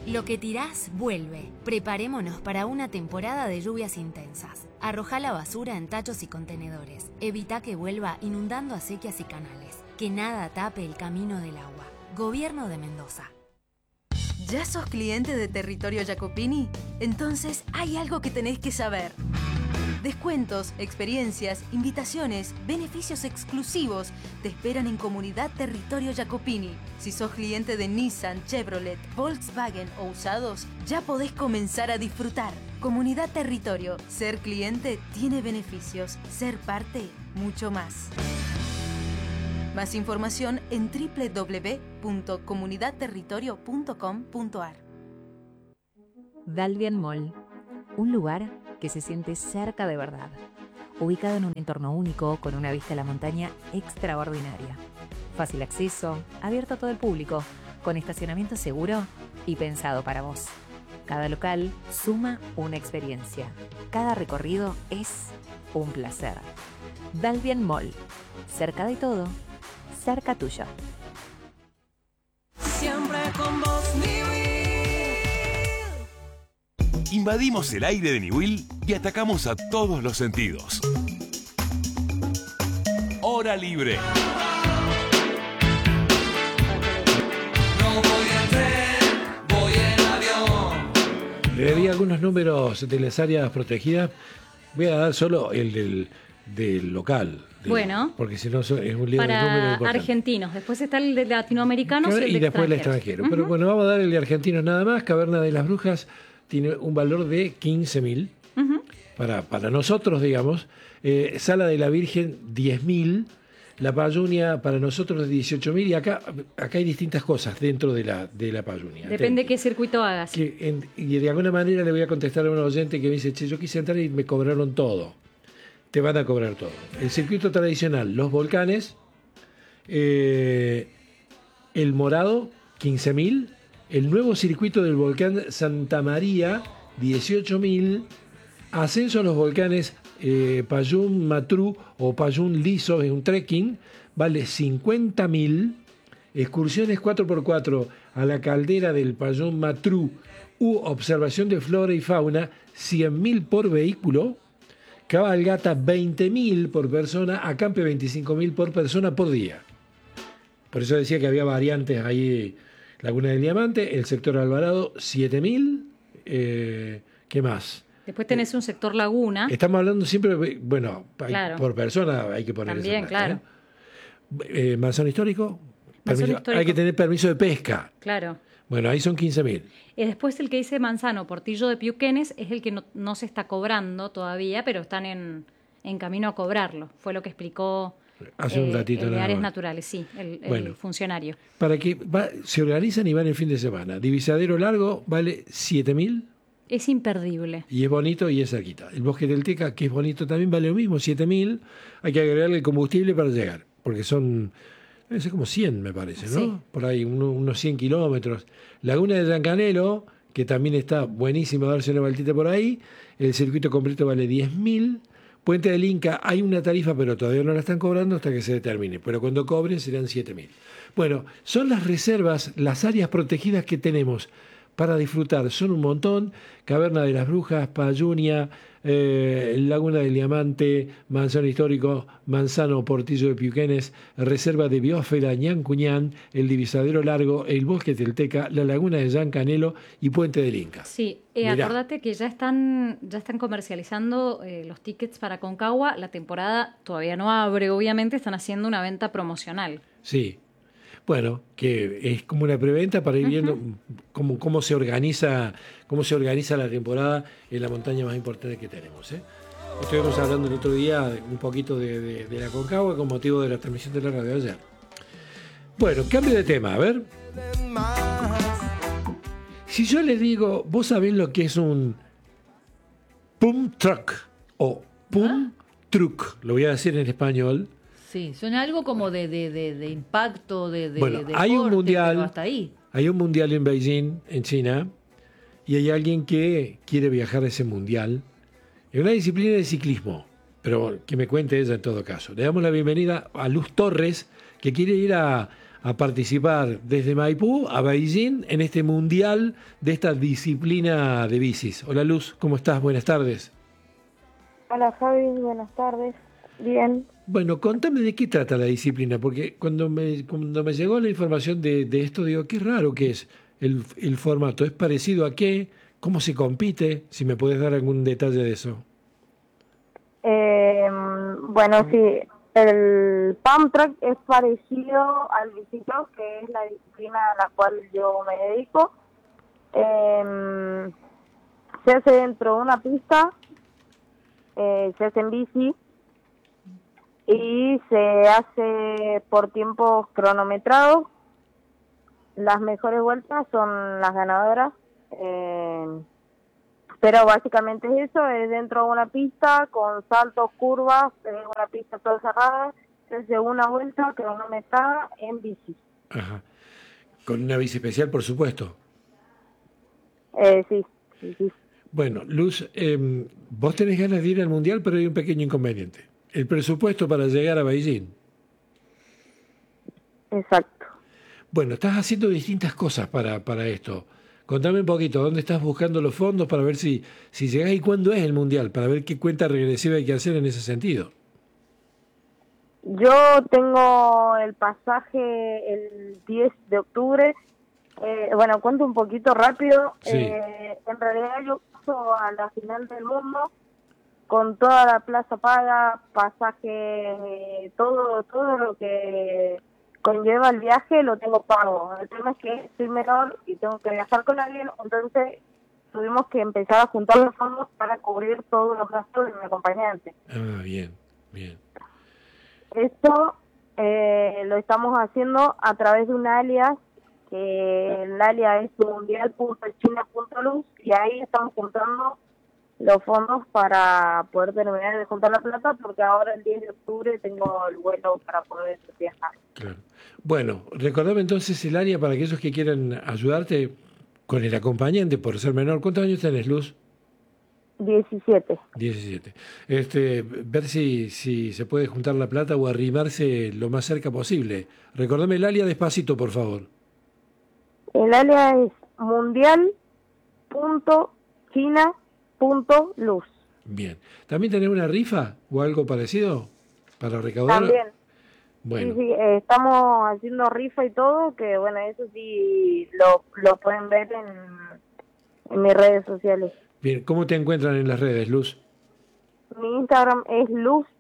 Lo que tirás, vuelve. Preparémonos para una temporada de lluvias intensas. Arrojá la basura en tachos y contenedores. Evita que vuelva inundando acequias y canales. Que nada tape el camino del agua. Gobierno de Mendoza. ¿Ya sos cliente de Territorio Jacopini? Entonces hay algo que tenés que saber. Descuentos, experiencias, invitaciones, beneficios exclusivos te esperan en Comunidad Territorio Jacopini. Si sos cliente de Nissan, Chevrolet, Volkswagen o usados, ya podés comenzar a disfrutar. Comunidad Territorio. Ser cliente tiene beneficios. Ser parte, mucho más. Más información en www.comunidadterritorio.com.ar. Dalvian Mall, un lugar que se siente cerca de verdad, ubicado en un entorno único con una vista a la montaña extraordinaria. Fácil acceso, abierto a todo el público, con estacionamiento seguro y pensado para vos. Cada local suma una experiencia. Cada recorrido es un placer. Dalvian Mall, cerca de todo, cerca tuyo. Siempre con vos, Niwil. Invadimos el aire de Niwil y atacamos a todos los sentidos. Hora libre. No voy en tren, voy en avión. Le di algunos números de las áreas protegidas. Voy a dar solo el del local. Bueno, porque si no es un lío de números para importante. argentinos. Después está el de latinoamericanos Claro, y el de después el extranjeros. extranjero. Pero bueno, vamos a dar el de argentinos nada más. Caverna de las Brujas tiene un valor de 15.000 para nosotros, digamos. Sala de la Virgen, 10.000. La Payunia para nosotros, 18.000. Y acá hay distintas cosas dentro de la Payunia. Depende qué circuito hagas. Y de alguna manera le voy a contestar a un oyente que me dice, che, yo quise entrar y me cobraron todo. Te van a cobrar todo. El circuito tradicional, los volcanes, el morado, 15.000. El nuevo circuito del volcán Santa María, 18.000. Ascenso a los volcanes Payún Matru o Payún Liso, es un trekking, vale 50.000. Excursiones 4x4 a la caldera del Payún Matru u observación de flora y fauna, 100.000 por vehículo. Cabalgata, 20.000 por persona. Acampe, 25.000 por persona por día. Por eso decía que había variantes ahí. Laguna del Diamante, el sector Alvarado, 7.000. ¿Qué más? Después tenés un sector laguna. Estamos hablando siempre, bueno, Claro. por persona hay que poner También, esa plata, claro. Manzano histórico, Manzano histórico. hay que tener permiso de pesca. Claro. Bueno, ahí son 15.000. Después el que dice Manzano, Portillo de Piuquenes, es el que no se está cobrando todavía, pero están en camino a cobrarlo. Fue lo que explicó Hace un ratito el de nada áreas más. naturales, sí, el Bueno. funcionario. Para que se organizan y van el fin de semana. Divisadero Largo vale 7.000 Es imperdible. y es bonito y es cerquita. El Bosque del Teca, que es bonito, también vale lo mismo, 7.000. Hay que agregarle el combustible para llegar, porque son, debe ser como 100, me parece, ¿no? Sí. Por ahí, unos 100 kilómetros. Laguna de Giancanelo, que también está buenísimo darse una vueltita por ahí. El circuito completo vale 10.000. Puente del Inca, hay una tarifa, pero todavía no la están cobrando hasta que se determine. Pero cuando cobren serán 7.000. Bueno, son las reservas, las áreas protegidas que tenemos para disfrutar. Son un montón. Caverna de las Brujas, Payunia, Laguna del Diamante, Manzano Histórico, Manzano Portillo de Piuquenes, Reserva de Biosfera Ñancuñán, el Divisadero Largo, el Bosque Telteca, la Laguna de Giancanelo y Puente del Inca. Sí, Mirá. acordate que ya están comercializando los tickets para Concagua. La temporada todavía no abre, obviamente, están haciendo una venta promocional. Sí. Bueno, que es como una preventa para ir viendo cómo se organiza la temporada en la montaña más importante que tenemos. Estuvimos hablando el otro día un poquito de la Concagua con motivo de la transmisión de la radio de ayer. Bueno, cambio de tema, a ver. Si yo les digo, vos sabés lo que es un pump truck o pump truck, lo voy a decir en español. Sí, suena algo como de impacto, de Bueno, deporte, hay un mundial, pero hasta ahí. Hay un mundial en Beijing, en China, y hay alguien que quiere viajar a ese mundial. Es una disciplina de ciclismo, pero que me cuente ella en todo caso. Le damos la bienvenida a Luz Torres, que quiere ir a a participar desde Maipú a Beijing en este mundial de esta disciplina de bicis. Hola Luz, ¿cómo estás? Buenas tardes. Hola Javi, buenas tardes. Bien. Bueno, contame de qué trata la disciplina, porque cuando me llegó la información de esto, digo, qué raro que es el formato. ¿Es parecido a qué? ¿Cómo se compite? Si me podés dar algún detalle de eso. Bueno, sí, el pump track es parecido al bicicross, que es la disciplina a la cual yo me dedico. Se hace dentro de una pista, se hace en bici y se hace por tiempos cronometrados. Las mejores vueltas son las ganadoras. Pero básicamente es eso, es dentro de una pista con saltos, curvas, es una pista toda cerrada, es de una vuelta cronometrada en bici. Ajá. Con una bici especial, por supuesto. Sí. Bueno, Luz, vos tenés ganas de ir al Mundial, pero hay un pequeño inconveniente. El presupuesto para llegar a Beijing. Exacto. Bueno, estás haciendo distintas cosas para esto. Contame un poquito, ¿dónde estás buscando los fondos para ver si llegás y cuándo es el Mundial? Para ver qué cuenta regresiva hay que hacer en ese sentido. Yo tengo el pasaje el 10 de octubre. Bueno, cuento un poquito rápido. Sí. En realidad yo paso a la final del mundo con toda la plaza paga, pasaje, todo lo que conlleva el viaje lo tengo pago. El tema es que soy menor y tengo que viajar con alguien, entonces tuvimos que empezar a juntar los fondos para cubrir todos los gastos de mi acompañante. Ah, bien. Esto lo estamos haciendo a través de un alias, que el alias es mundial.china.luz, y ahí estamos juntando los fondos para poder terminar de juntar la plata, porque ahora el 10 de octubre tengo el vuelo para poder viajar. Claro. Bueno, recordame entonces el área para aquellos que quieran ayudarte con el acompañante por ser menor. ¿Cuántos años tenés, Luz? 17. 17. Ver si se puede juntar la plata o arrimarse lo más cerca posible. Recordame el área despacito, por favor. El área es mundial.china.luz. Bien. ¿También tenés una rifa o algo parecido para recaudar? También. Bueno. Sí, estamos haciendo rifa y todo, que bueno, eso sí lo pueden ver en mis redes sociales. Bien, ¿cómo te encuentran en las redes, Luz? Mi Instagram es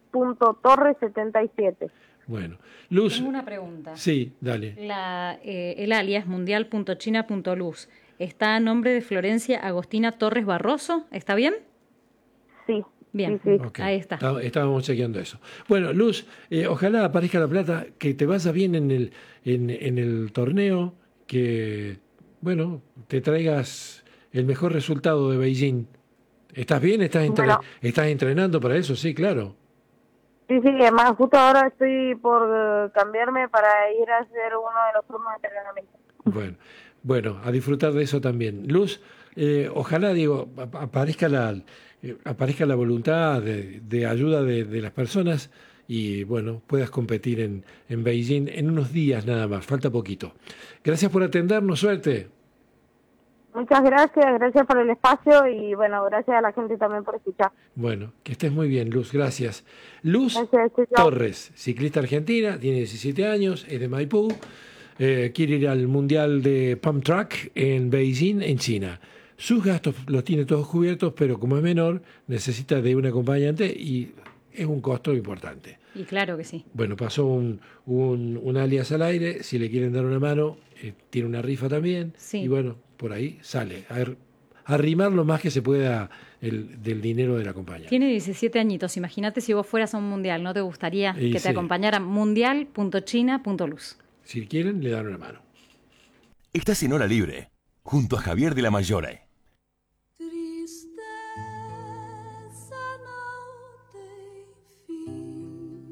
luz.torres77. Bueno, Luz... Tengo una pregunta. Sí, dale. El alias mundial.china.luz está a nombre de Florencia Agostina Torres Barroso, ¿está bien? Sí. Bien, Sí. Okay. Ahí está. Estábamos chequeando eso. Bueno, Luz, ojalá aparezca la plata, que te vaya bien en el torneo, que, bueno, te traigas el mejor resultado de Beijing. ¿Estás bien? ¿Estás entrenando para eso? Sí, claro. Sí, además justo ahora estoy por cambiarme para ir a hacer uno de los turnos de entrenamiento. Bueno, a disfrutar de eso también. Luz, ojalá, digo, aparezca la voluntad de ayuda de las personas y, bueno, puedas competir en Beijing en unos días nada más, falta poquito. Gracias por atendernos, suerte. Muchas gracias por el espacio y, bueno, gracias a la gente también por escuchar. Bueno, que estés muy bien, Luz, gracias. Luz Gracias. Torres, ciclista argentina, tiene 17 años, es de Maipú, quiere ir al Mundial de Pump Track en Beijing, en China. Sus gastos los tiene todos cubiertos, pero como es menor, necesita de un acompañante y es un costo importante. Y claro que sí. Bueno, pasó un alias al aire, si le quieren dar una mano, tiene una rifa también, Sí. y bueno, por ahí sale, arrimar lo más que se pueda del dinero del acompañante. Tiene 17 añitos, imagínate si vos fueras a un mundial, ¿no te gustaría Y que sí. te acompañara mundial.china.luz? Si quieren, le dan una mano. Estás en Hora Libre, junto a Javier de la Mayora. Tristeza no tem fim,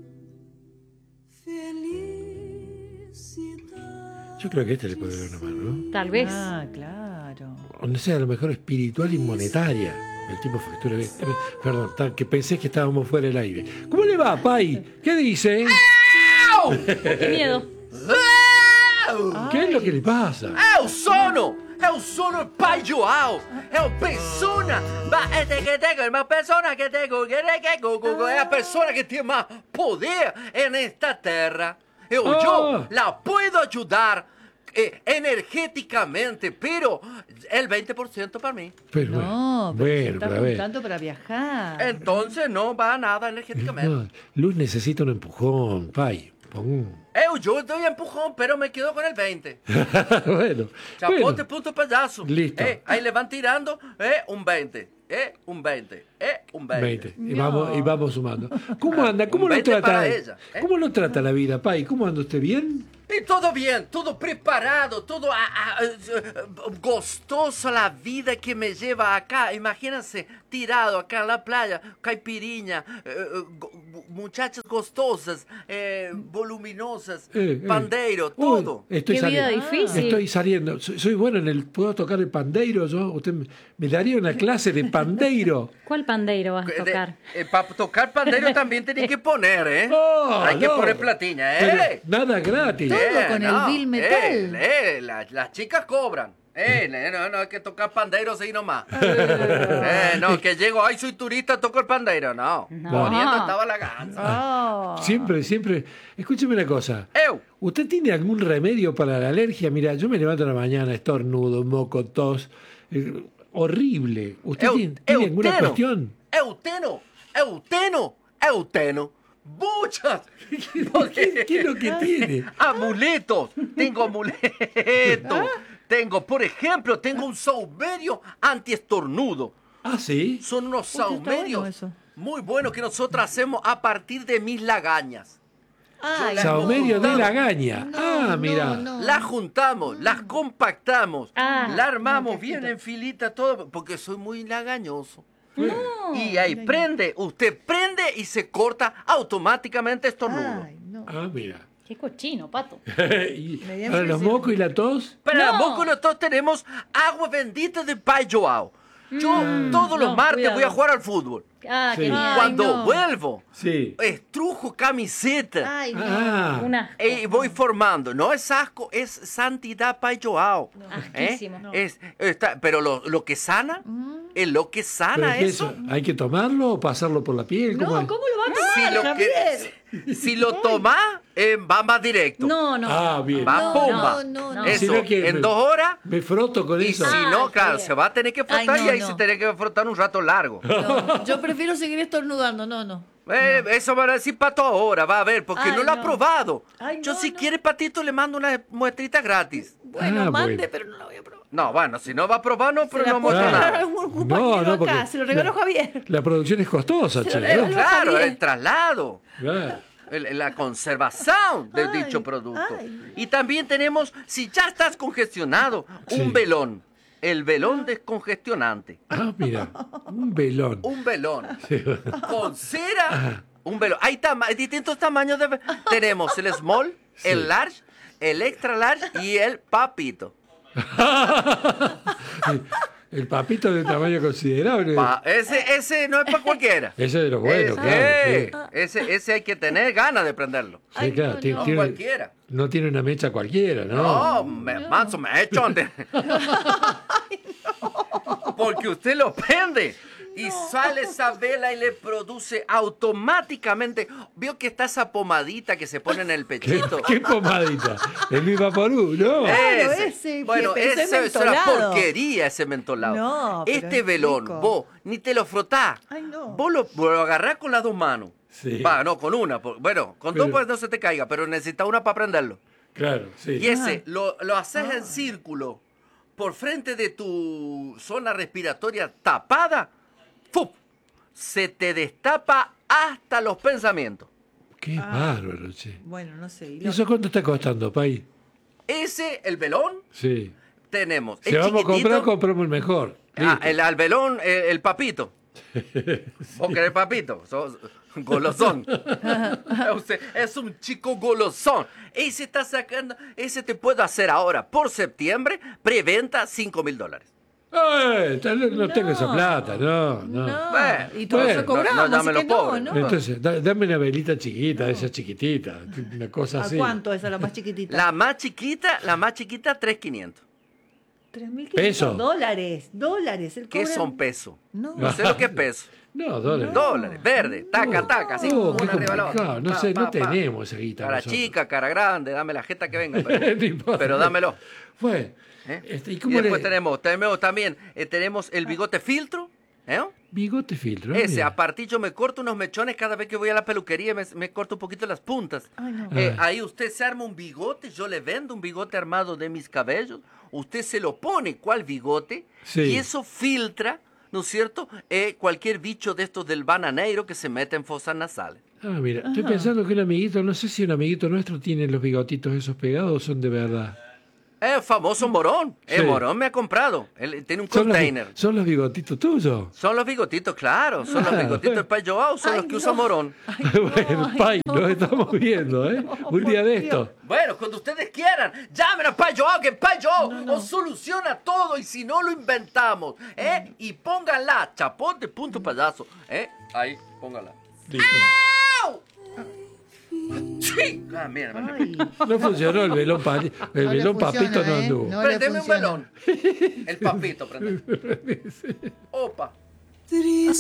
felicidade. Yo creo que le puede dar una mano, ¿no? Tal vez. Ah, claro. O no sea, a lo mejor espiritual y monetaria. El tipo factura bien. Perdón, que pensé que estábamos fuera del aire. ¿Cómo le va, Pai? ¿Qué dice? ¡Qué miedo! ¿Qué es lo que le pasa? É o sono Pai Joao. É uma persona. É uma persona que tengo. É a persona que tem mais poder nesta terra. Eu la puedo ayudar energéticamente, pero el 20% para mí. Pero No, pero se está pero a ver. juntando para viajar. Entonces no va a nada energéticamente. No, Luz necesita un empujón, Pai. Yo doy empujón, pero me quedo con el 20. Bueno. Chapote, punto, payaso. Listo. Ahí le van tirando un 20. Un 20. Un 20. Y vamos sumando. ¿Cómo anda? ¿Cómo Un lo 20 trata? para ella, ¿Cómo lo trata la vida, Pai? ¿Cómo anda usted bien? Y todo bien, todo preparado, todo gostoso la vida que me lleva acá. Imagínense, tirado acá en la playa, caipirinha, muchachas gostosas, voluminosas, pandeiro, todo. Qué vida difícil. Estoy saliendo. Soy bueno ¿puedo tocar el pandeiro yo? ¿Usted me daría una clase de pandeiro? ¿Cuál pandeiro vas a tocar? Para tocar pandeiro también tenés que poner, ¿eh? Hay que poner platiña, Pero ¿eh? nada gratis. Todo con el bill metal. Las chicas cobran. No hay que tocar pandeiros ahí nomás. No, que llego, ay, soy turista, toco el pandeiro. No. Poniendo estaba la ganza. Siempre. Escúcheme una cosa. ¿Usted tiene algún remedio para la alergia? Mira, yo me levanto en la mañana, estornudo, moco, tos. Horrible. ¿Usted tiene alguna cuestión? Euteno. Muchas. ¿Qué es lo que tiene? Amuletos. Tengo amuletos. Por ejemplo, tengo un saumerio antiestornudo. ¿Ah, sí? Son unos saumerios muy buenos que nosotros hacemos a partir de mis lagañas. Saumerio de lagaña. Mira. Las juntamos, las compactamos, la armamos bien en filita, todo, porque soy muy lagañoso. Y ahí usted prende y se corta automáticamente estornudo. Mira. Qué cochino, Pato. ¿Y para los mocos y la tos? Para los mocos y la tos tenemos agua bendita de Pai Joao. Yo todos los martes voy a jugar al fútbol. Qué Cuando vuelvo, estrujo camiseta. Y voy formando. No es asco, es santidad Pai Joao. Pero lo que sana, es lo que sana eso. ¿Hay que tomarlo o pasarlo por la piel? ¿Cómo lo va a tomar, Si lo tomás, va más directo. Bien. Va pumba. Eso, en 2 horas. Me froto con eso. Y si no, claro, se va a tener que frotar y ahí se tiene que frotar un rato largo. Yo prefiero seguir estornudando, no. Eso van a decir Pato ahora, va a ver, porque no lo ha probado. Yo si quiere, Patito, le mando una muestrita gratis. Bueno, mande, pero no la voy a probar. No, bueno, si no va a probar, no muestra nada. No, porque se lo regaló Javier. La producción es costosa, che. Claro, el traslado. La conservación del dicho producto. Y también tenemos, si ya estás congestionado, un velón. El velón descongestionante. Mira, un velón. Un velón. Con cera. Un velón. Hay distintos tamaños de tenemos el small, el large, el extra large y el papito. El papito de tamaño considerable. Ese no es para cualquiera. Ese de los buenos, claro. Ese hay que tener ganas de prenderlo. Sí, claro. No cualquiera. No tiene una mecha cualquiera, ¿no? No, manso me echo antes. Porque usted lo prende y sale esa vela y le produce automáticamente. ¿Vio que está esa pomadita que se pone en el pechito? ¿Qué pomadita? El Vivaporú, ¿no? Bueno, esa es una porquería, ese mentolado. No, este velón, vos ni te lo frotás. Vos lo agarrás con las 2 manos. Sí. No, con una. Bueno, con 2 pues no se te caiga, pero necesitas una para prenderlo. Claro, sí. Y ese lo haces en círculo por frente de tu zona respiratoria tapada. ¡Fum! Se te destapa hasta los pensamientos. Qué bárbaro, che. Bueno, no sé. ¿Y eso cuánto está costando, Pai? El velón, sí. Tenemos. Si vamos a comprar, compramos el mejor. Al velón, el papito. ¿Vos querés papito? Sos golosón. Es un chico golosón. Ese está sacando, ese te puedo hacer ahora por septiembre, preventa $5,000. No tengo esa plata, no. Bueno, y todos bueno, lo cobramos, no, así dámelo que no, pobre. ¿no? Entonces, dame una velita chiquita, esa chiquitita, una cosa ¿A así. cuánto esa la más chiquitita? La más chiquita, 3.500. 3.500 Peso. dólares. El ¿Qué cobran- son pesos? No. No sé lo que es peso. No, dólares. Dólares, verde, taca, así, Oh, qué una arriba de la complicado. otra. No sé, Pa, no pa. tenemos esa guita. Cara nosotros. chica, cara grande, dame la jeta que venga, No pero, importa. pero dámelo. Bueno, ¿eh? ¿y Y cómo después le...? tenemos también, tenemos el bigote filtro, ¿eh? Bigote filtro. Ese, mira. aparte yo me corto unos mechones cada vez que voy a la peluquería, me corto un poquito las puntas. Ay, no. Ahí usted se arma un bigote, yo le vendo un bigote armado de mis cabellos, usted se lo pone, ¿cuál bigote? Sí. Y eso filtra, ¿no es cierto? Cualquier bicho de estos del bananeiro que se mete en fosas nasales. Ah, mira, estoy pensando que un amiguito, no sé si un amiguito nuestro tiene los bigotitos esos pegados o son de verdad. Famoso Morón. Sí. Morón me ha comprado. Él tiene un ¿Son container. son los bigotitos tuyos? Son los bigotitos, claro. Son los bigotitos de Pai Joao, son Ay, los que no. usa Morón. Bueno, Pai, lo estamos viendo, ¿eh? Un día de esto. Bueno, cuando ustedes quieran, llamen a Pai Joao, que Pai Joao os soluciona todo y si no lo inventamos, ¿eh? Y pónganla, chapote, punto payaso, ¿eh? Ahí, pónganla. Listo. ¡Au! ¡Sí! Ah, mira, Ay, No funcionó el velón, el No le velón funciona, papito no ¿eh? anduvo. No le Prendeme un funciona. velón. El papito, prende. Opa. Triste